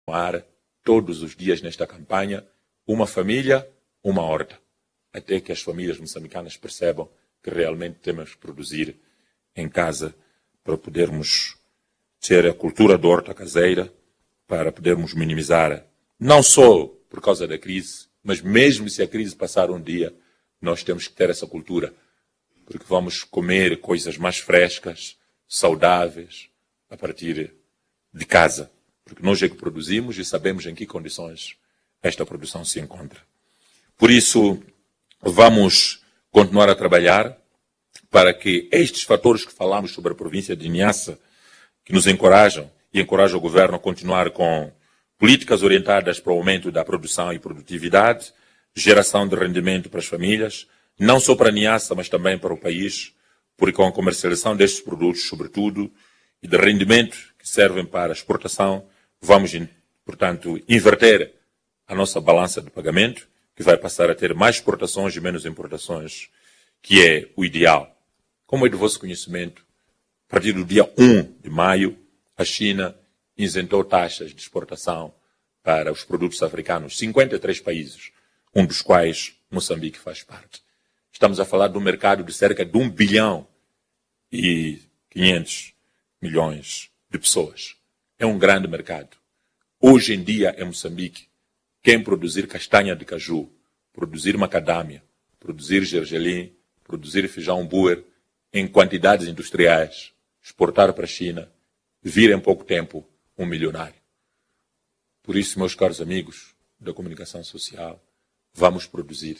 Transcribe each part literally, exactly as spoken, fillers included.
continuar todos os dias nesta campanha, uma família, uma horta, até que as famílias moçambicanas percebam que realmente temos que produzir em casa para podermos ter a cultura da horta caseira, para podermos minimizar, não só por causa da crise, mas mesmo se a crise passar um dia, nós temos que ter essa cultura, porque vamos comer coisas mais frescas, saudáveis, a partir de casa. Porque nós é que produzimos e sabemos em que condições esta produção se encontra. Por isso, vamos continuar a trabalhar para que estes fatores que falamos sobre a província de Niassa, que nos encorajam e encorajam o governo a continuar com políticas orientadas para o aumento da produção e produtividade, geração de rendimento para as famílias, não só para Niassa, mas também para o país, porque com a comercialização destes produtos, sobretudo, e de rendimento que servem para a exportação, vamos, portanto, inverter a nossa balança de pagamento, que vai passar a ter mais exportações e menos importações, que é o ideal. Como é de vosso conhecimento, a partir do dia um de maio, a China isentou taxas de exportação para os produtos africanos, cinquenta e três países, um dos quais Moçambique faz parte. Estamos a falar de um mercado de cerca de um bilhão e quinhentos milhões de pessoas. É um grande mercado. Hoje em dia, em Moçambique, quem produzir castanha de caju, produzir macadâmia, produzir gergelim, produzir feijão buer em quantidades industriais, exportar para a China, vir em pouco tempo um milionário. Por isso, meus caros amigos da comunicação social, vamos produzir.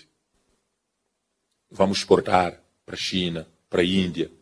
Vamos exportar para a China, para a Índia.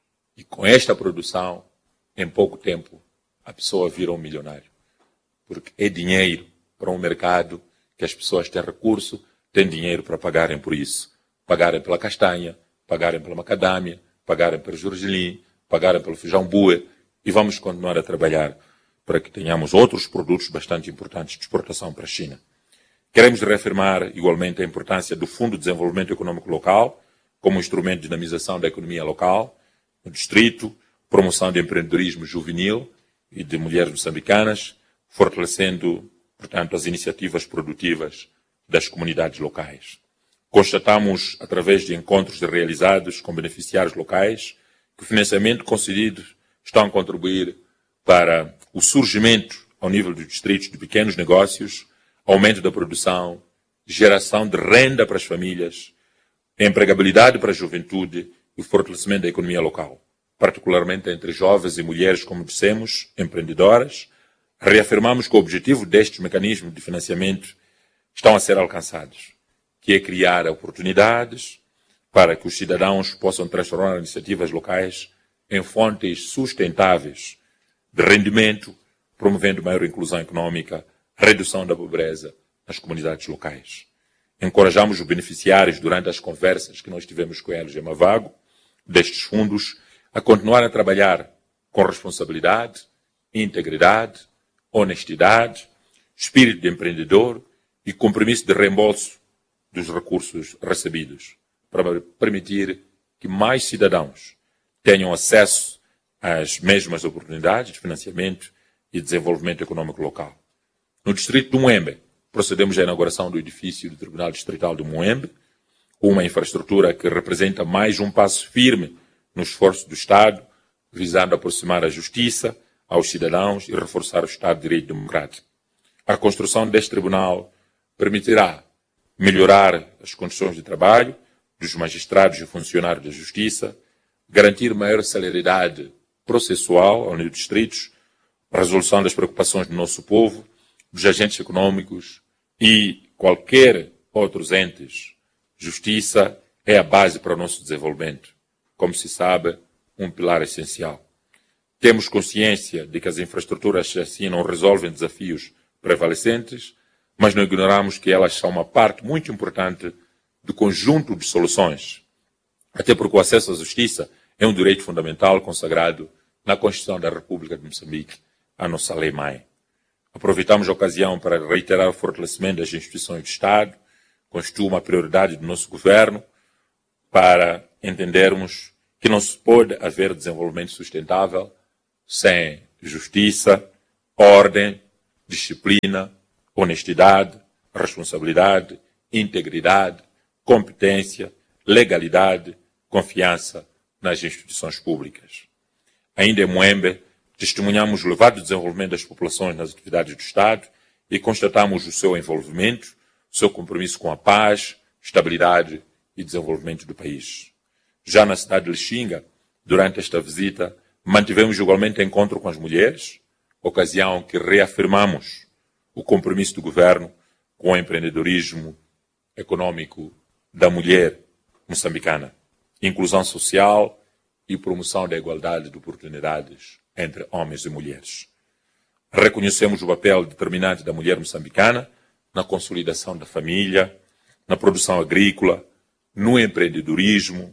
E com esta produção, em pouco tempo, a pessoa vira um milionário. Porque é dinheiro para um mercado que as pessoas têm recurso, têm dinheiro para pagarem por isso. Pagarem pela castanha, pagarem pela macadâmia, pagarem pelo gergelim, pagarem pelo feijão bué. E vamos continuar a trabalhar para que tenhamos outros produtos bastante importantes de exportação para a China. Queremos reafirmar, igualmente, a importância do Fundo de Desenvolvimento Econômico Local como instrumento de dinamização da economia local, no distrito, promoção de empreendedorismo juvenil e de mulheres moçambicanas, fortalecendo, portanto, as iniciativas produtivas das comunidades locais. Constatamos, através de encontros realizados com beneficiários locais, que o financiamento concedido está a contribuir para o surgimento, ao nível dos distritos, de pequenos negócios, aumento da produção, geração de renda para as famílias, empregabilidade para a juventude e o fortalecimento da economia local, particularmente entre jovens e mulheres, como dissemos, empreendedoras. Reafirmamos que o objetivo destes mecanismos de financiamento estão a ser alcançados, que é criar oportunidades para que os cidadãos possam transformar iniciativas locais em fontes sustentáveis de rendimento, promovendo maior inclusão econômica, redução da pobreza nas comunidades locais. Encorajamos os beneficiários, durante as conversas que nós tivemos com eles em Mavago, destes fundos, a continuar a trabalhar com responsabilidade, integridade, honestidade, espírito de empreendedor e compromisso de reembolso dos recursos recebidos, para permitir que mais cidadãos tenham acesso às mesmas oportunidades de financiamento e desenvolvimento econômico local. No distrito do Moembe, procedemos à inauguração do edifício do Tribunal Distrital do Moembe, uma infraestrutura que representa mais um passo firme no esforço do Estado, visando aproximar a justiça aos cidadãos e reforçar o Estado de Direito Democrático. A construção deste tribunal permitirá melhorar as condições de trabalho dos magistrados e funcionários da justiça, garantir maior celeridade processual ao nível dos distritos, a resolução das preocupações do nosso povo, dos agentes econômicos e qualquer outros entes. Justiça é a base para o nosso desenvolvimento. Como se sabe, um pilar essencial. Temos consciência de que as infraestruturas assim não resolvem desafios prevalecentes, mas não ignoramos que elas são uma parte muito importante do conjunto de soluções. Até porque o acesso à justiça é um direito fundamental consagrado na Constituição da República de Moçambique, a nossa lei-mãe. Aproveitamos a ocasião para reiterar o fortalecimento das instituições do Estado, constitui uma prioridade do nosso governo, para entendermos que não se pode haver desenvolvimento sustentável sem justiça, ordem, disciplina, honestidade, responsabilidade, integridade, competência, legalidade, confiança nas instituições públicas. Ainda em Moembe, testemunhamos o elevado desenvolvimento das populações nas atividades do Estado e constatamos o seu envolvimento, o seu compromisso com a paz, estabilidade e desenvolvimento do país. Já na cidade de Lixinga, durante esta visita, mantivemos igualmente encontro com as mulheres, ocasião que reafirmamos o compromisso do governo com o empreendedorismo econômico da mulher moçambicana, inclusão social e promoção da igualdade de oportunidades entre homens e mulheres. Reconhecemos o papel determinante da mulher moçambicana na consolidação da família, na produção agrícola, no empreendedorismo,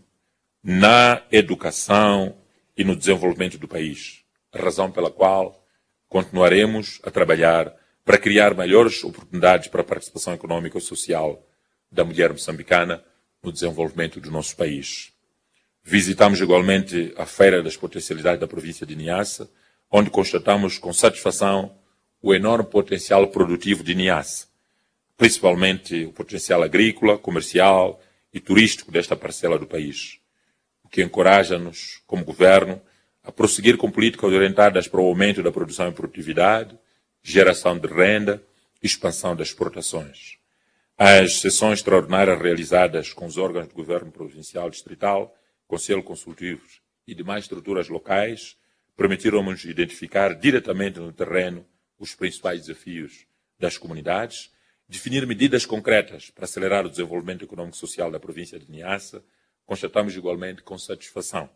na educação e no desenvolvimento do país, razão pela qual continuaremos a trabalhar para criar maiores oportunidades para a participação econômica e social da mulher moçambicana no desenvolvimento do nosso país. Visitamos igualmente a Feira das Potencialidades da província de Niassa, onde constatamos com satisfação o enorme potencial produtivo de Niassa, principalmente o potencial agrícola, comercial e turístico desta parcela do país, o que encoraja-nos, como governo, a prosseguir com políticas orientadas para o aumento da produção e produtividade, geração de renda e expansão das exportações. As sessões extraordinárias realizadas com os órgãos do governo provincial distrital, conselho consultivos e demais estruturas locais permitiram-nos identificar diretamente no terreno os principais desafios das comunidades, definir medidas concretas para acelerar o desenvolvimento econômico e social da província de Niassa. Constatamos igualmente com satisfação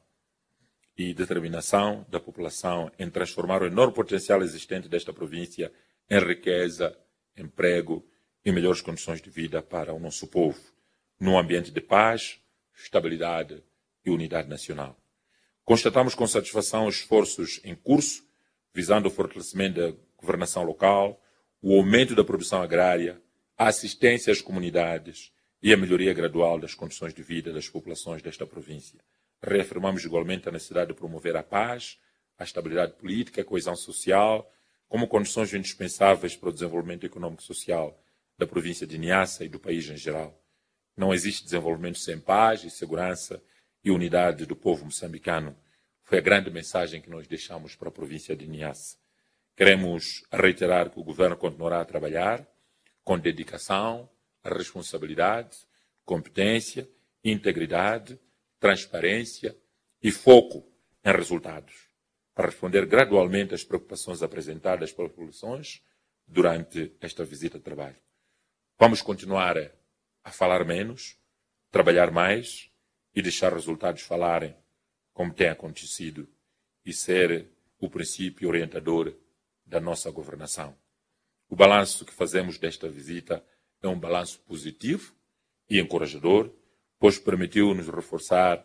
e determinação da população em transformar o enorme potencial existente desta província em riqueza, emprego e melhores condições de vida para o nosso povo, num ambiente de paz, estabilidade e unidade nacional. Constatamos com satisfação os esforços em curso, visando o fortalecimento da governação local, o aumento da produção agrária, a assistência às comunidades e a melhoria gradual das condições de vida das populações desta província. Reafirmamos igualmente a necessidade de promover a paz, a estabilidade política, a coesão social, como condições indispensáveis para o desenvolvimento econômico e social da província de Niassa e do país em geral. Não existe desenvolvimento sem paz e segurança e unidade do povo moçambicano. Foi a grande mensagem que nós deixamos para a província de Niassa. Queremos reiterar que o governo continuará a trabalhar com dedicação, responsabilidade, competência, integridade, transparência e foco em resultados, para responder gradualmente às preocupações apresentadas pelas populações durante esta visita de trabalho. Vamos continuar a falar menos, trabalhar mais e deixar resultados falarem, como tem acontecido, e ser o princípio orientador da nossa governação. O balanço que fazemos desta visita é um balanço positivo e encorajador, pois permitiu-nos reforçar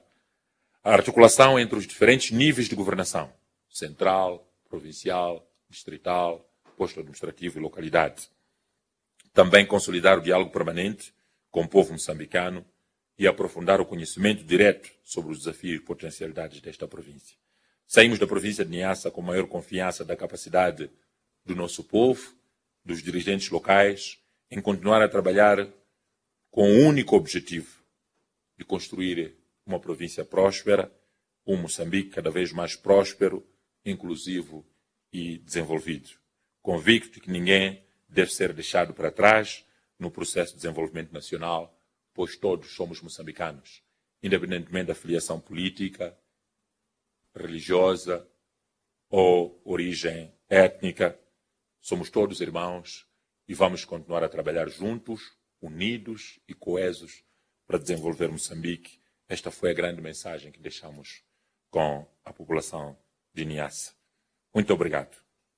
a articulação entre os diferentes níveis de governação, central, provincial, distrital, posto administrativo e localidade. Também consolidar o diálogo permanente com o povo moçambicano e aprofundar o conhecimento direto sobre os desafios e potencialidades desta província. Saímos da província de Niassa com maior confiança da capacidade do nosso povo, dos dirigentes locais, em continuar a trabalhar com o único objetivo de construir uma província próspera, um Moçambique cada vez mais próspero, inclusivo e desenvolvido. Convicto de que ninguém deve ser deixado para trás no processo de desenvolvimento nacional, pois todos somos moçambicanos, independentemente da filiação política, religiosa ou origem étnica. Somos todos irmãos e vamos continuar a trabalhar juntos, unidos e coesos para desenvolver Moçambique. Esta foi a grande mensagem que deixamos com a população de Niassa. Muito obrigado.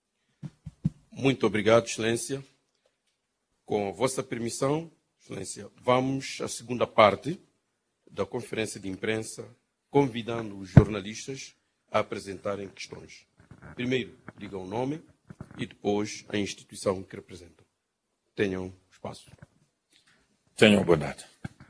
Muito obrigado, Excelência. Com a vossa permissão, Excelência, vamos à segunda parte da conferência de imprensa, convidando os jornalistas a apresentarem questões. Primeiro, digam o nome e depois a instituição que representam. Tenham espaço. Tenham boa tarde.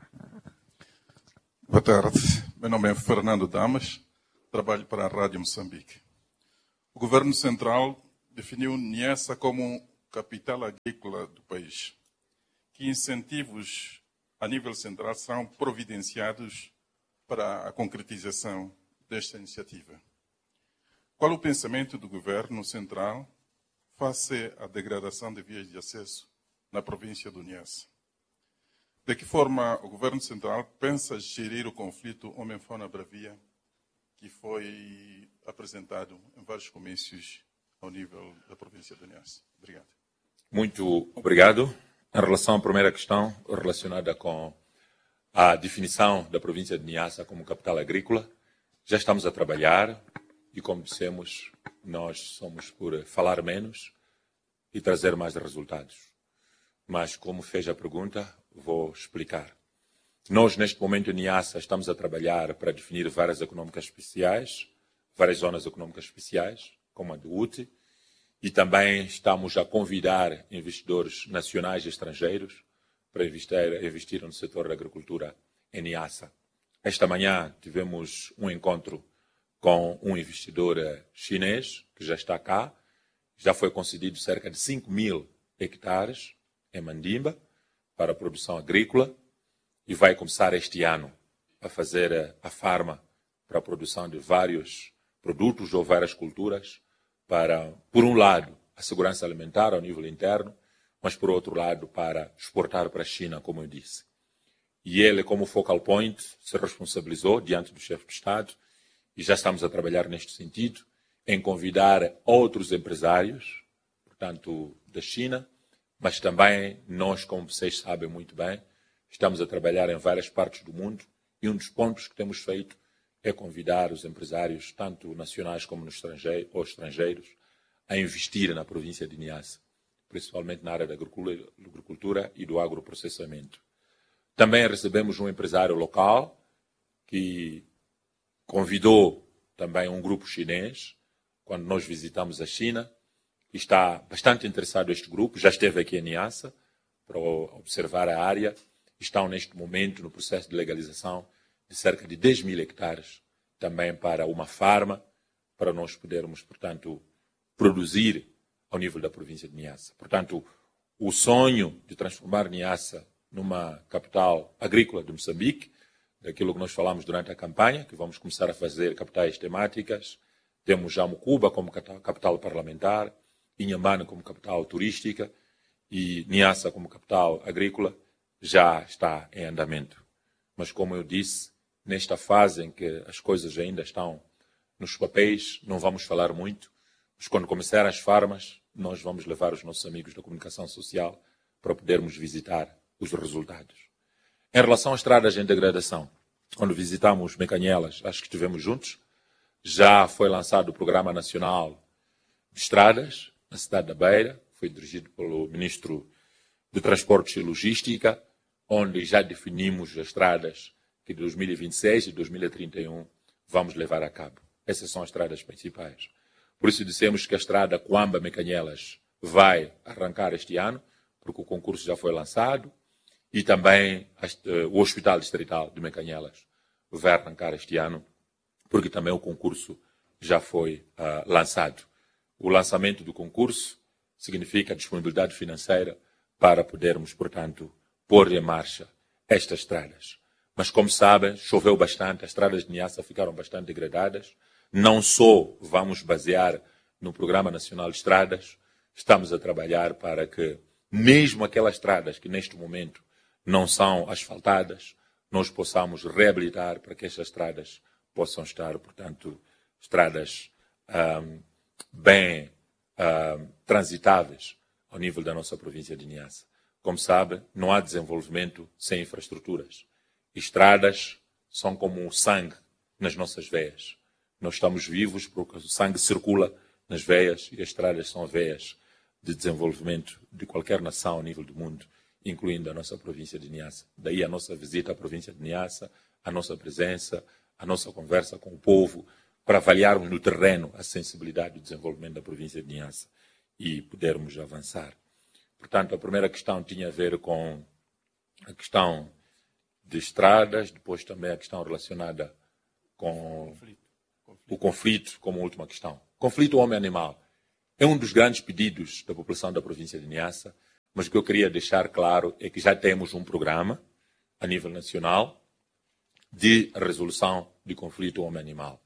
Boa tarde. Meu nome é Fernando Damas, trabalho para a Rádio Moçambique. O Governo Central definiu Niassa como capital agrícola do país, que incentivos a nível central serão providenciados para a concretização desta iniciativa? Qual o pensamento do governo central face à degradação de vias de acesso na província do Niassa? De que forma o governo central pensa gerir o conflito homem-fauna-bravia que foi apresentado em vários comícios ao nível da província do Niassa? Obrigado. Muito obrigado. Em relação à primeira questão relacionada com a definição da província de Niassa como capital agrícola, já estamos a trabalhar e, como dissemos, nós somos por falar menos e trazer mais resultados. Mas, como fez a pergunta, vou explicar. Nós, neste momento, em Niassa, estamos a trabalhar para definir várias econômicas especiais, várias zonas econômicas especiais, como a do U T I, e também estamos a convidar investidores nacionais e estrangeiros para investir, investir no setor da agricultura em Niassa. Esta manhã tivemos um encontro com um investidor chinês, que já está cá. Já foi concedido cerca de cinco mil hectares em Mandimba para a produção agrícola e vai começar este ano a fazer a farma para a produção de vários produtos ou várias culturas para, por um lado, a segurança alimentar ao nível interno, mas, por outro lado, para exportar para a China, como eu disse. E ele, como focal point, se responsabilizou diante do chefe de Estado e já estamos a trabalhar neste sentido, em convidar outros empresários, portanto, da China, mas também nós, como vocês sabem muito bem, estamos a trabalhar em várias partes do mundo e um dos pontos que temos feito é convidar os empresários, tanto nacionais como no estrangeiro, ou estrangeiros, a investir na província de Niassa, principalmente na área da agricultura e do agroprocessamento. Também recebemos um empresário local que convidou também um grupo chinês, quando nós visitamos a China, está bastante interessado este grupo, já esteve aqui em Niassa para observar a área, estão neste momento no processo de legalização de cerca de dez mil hectares, também para uma farma, para nós podermos, portanto, produzir ao nível da província de Niassa. Portanto, o sonho de transformar Niassa numa capital agrícola de Moçambique, daquilo que nós falamos durante a campanha, que vamos começar a fazer capitais temáticas, temos já Mucuba como capital parlamentar, Inhambane como capital turística e Niassa como capital agrícola, já está em andamento. Mas, como eu disse, nesta fase em que as coisas ainda estão nos papéis, não vamos falar muito, mas quando começarem as farmas, nós vamos levar os nossos amigos da comunicação social para podermos visitar os resultados. Em relação às estradas em degradação, quando visitamos Mecanhelas, acho que estivemos juntos, já foi lançado o Programa Nacional de Estradas, na cidade da Beira, foi dirigido pelo Ministro de Transportes e Logística, onde já definimos as estradas que de dois mil e vinte e seis e dois mil e trinta e um vamos levar a cabo. Essas são as estradas principais. Por isso dissemos que a estrada Coamba-Mecanhelas vai arrancar este ano, porque o concurso já foi lançado, e também o Hospital Distrital de Mecanhelas vai arrancar este ano, porque também o concurso já foi uh, lançado. O lançamento do concurso significa disponibilidade financeira para podermos, portanto, pôr em marcha estas estradas. Mas, como sabem, choveu bastante, as estradas de Niassa ficaram bastante degradadas. Não só vamos basear no Programa Nacional de Estradas, estamos a trabalhar para que, mesmo aquelas estradas que neste momento não são asfaltadas, nós possamos reabilitar para que estas estradas possam estar, portanto, estradas um, bem um, transitáveis ao nível da nossa província de Niassa. Como sabe, não há desenvolvimento sem infraestruturas. Estradas são como o sangue nas nossas veias. Nós estamos vivos porque o sangue circula nas veias e as estradas são veias de desenvolvimento de qualquer nação ao nível do mundo, incluindo a nossa província de Niassa. Daí a nossa visita à província de Niassa, a nossa presença, a nossa conversa com o povo, para avaliarmos no terreno a sensibilidade do desenvolvimento da província de Niassa e podermos avançar. Portanto, a primeira questão tinha a ver com a questão de estradas, depois também a questão relacionada com conflito. Conflito. o conflito como última questão. Conflito homem-animal. é um dos grandes pedidos da população da província de Niassa, mas o que eu queria deixar claro é que já temos um programa a nível nacional de resolução de conflito homem-animal.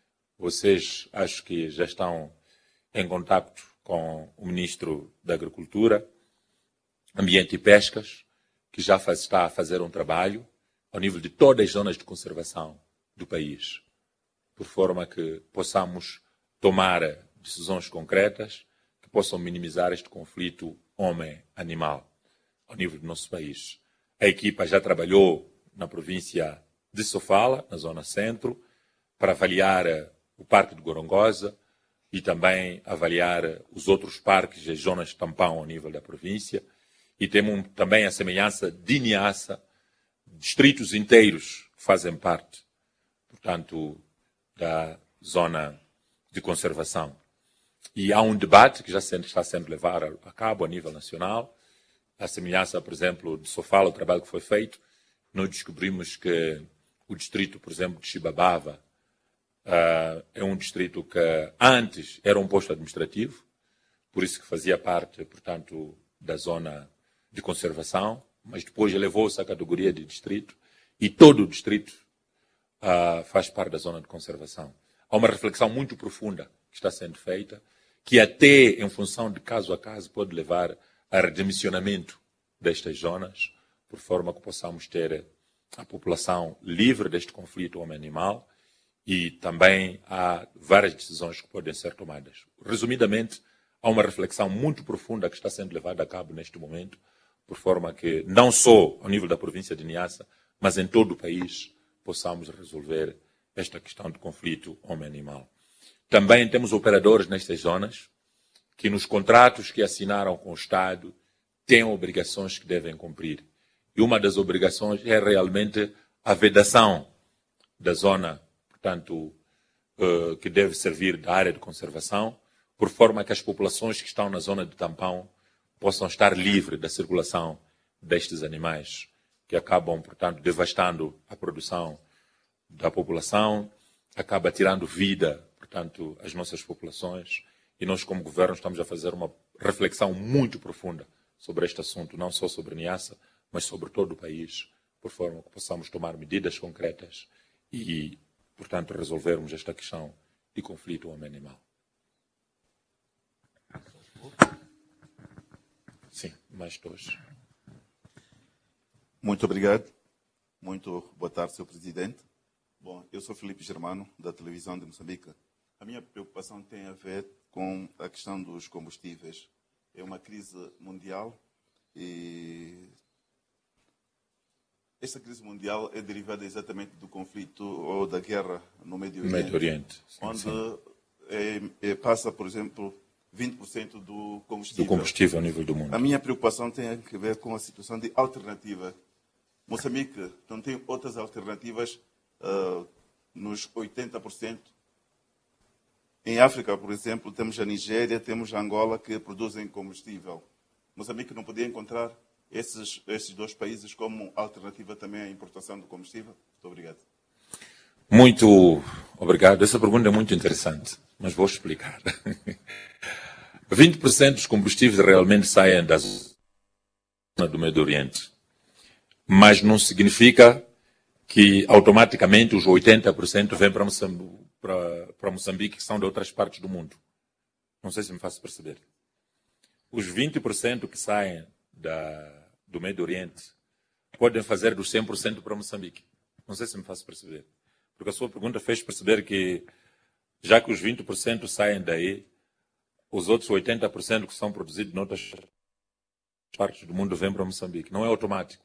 Vocês acho que já estão em contato com o Ministro da Agricultura, Ambiente e Pescas, que já faz, está a fazer um trabalho ao nível de todas as zonas de conservação do país, por forma que possamos tomar decisões concretas que possam minimizar este conflito homem-animal ao nível do nosso país. A equipa já trabalhou na província de Sofala, na zona centro, para avaliar o Parque de Gorongosa e também avaliar os outros parques e as zonas de tampão ao nível da província. E temos também a semelhança de Niassa, distritos inteiros que fazem parte, portanto, da zona de conservação. E há um debate que já está sendo levado a cabo a nível nacional, a semelhança, por exemplo, de Sofala, o trabalho que foi feito. Nós descobrimos que o distrito, por exemplo, de Chibabava, uh, é um distrito que antes era um posto administrativo, por isso que fazia parte, portanto, da zona de conservação, mas depois elevou-se à categoria de distrito e todo o distrito uh, faz parte da zona de conservação. Há uma reflexão muito profunda que está sendo feita, que até em função de caso a caso pode levar a redimensionamento destas zonas, por forma que possamos ter a população livre deste conflito homem-animal, e também há várias decisões que podem ser tomadas. Resumidamente, há uma reflexão muito profunda que está sendo levada a cabo neste momento, por forma que, não só ao nível da província de Niassa, mas em todo o país, possamos resolver esta questão de conflito homem-animal. Também temos operadores nestas zonas que, nos contratos que assinaram com o Estado, têm obrigações que devem cumprir. E uma das obrigações é realmente a vedação da zona, portanto, que deve servir da área de conservação, por forma que as populações que estão na zona de tampão possam estar livres da circulação destes animais, que acabam, portanto, devastando a produção da população, acaba tirando vida, portanto, às nossas populações. E nós, como governo, estamos a fazer uma reflexão muito profunda sobre este assunto, não só sobre Niassa, mas sobre todo o país, por forma que possamos tomar medidas concretas e, portanto, resolvermos esta questão de conflito homem-animal. Sim, mais dois. Muito obrigado. Muito boa tarde, senhor Presidente. Bom, eu sou Filipe Germano, da televisão de Moçambique. A minha preocupação tem a ver com a questão dos combustíveis. É uma crise mundial e esta crise mundial é derivada exatamente do conflito ou da guerra no Médio Oriente, Médio Oriente sim, onde sim. É, é, passa, por exemplo, vinte por cento do combustível. Do combustível a nível do mundo. A minha preocupação tem a ver com a situação de alternativa. Moçambique não tem outras alternativas uh, nos oitenta por cento. Em África, por exemplo, temos a Nigéria, temos a Angola que produzem combustível. Moçambique não podia encontrar esses, esses dois países como alternativa também à importação do combustível? Muito obrigado. Muito obrigado. Essa pergunta é muito interessante, mas vou explicar. vinte por cento dos combustíveis realmente saem da zona do Médio Oriente, mas não significa que automaticamente os oitenta por cento vêm para Moçambique, para, para Moçambique, que são de outras partes do mundo. Não sei se me faço perceber. Os vinte por cento que saem da, do Médio Oriente podem fazer dos cem por cento para Moçambique. Não sei se me faço perceber. Porque a sua pergunta fez perceber que, já que os vinte por cento saem daí, os outros oitenta por cento que são produzidos em outras partes do mundo vêm para Moçambique. Não é automático.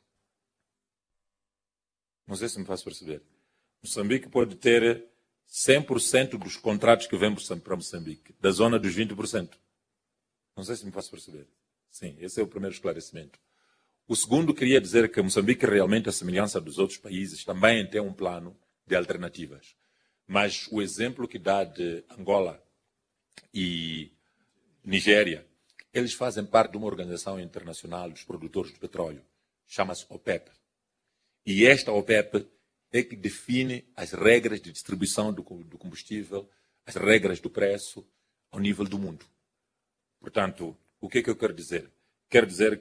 Não sei se me faço perceber. Moçambique pode ter cem por cento dos contratos que vêm para Moçambique, da zona dos vinte por cento. Não sei se me faço perceber. Sim, esse é o primeiro esclarecimento. O segundo, queria dizer que Moçambique, realmente, a semelhança dos outros países, também tem um plano de alternativas. Mas o exemplo que dá de Angola e Nigéria, eles fazem parte de uma organização internacional dos produtores de petróleo, chama-se OPEP. E esta OPEP é que define as regras de distribuição do combustível, as regras do preço ao nível do mundo. Portanto, o que é que eu quero dizer? Quero dizer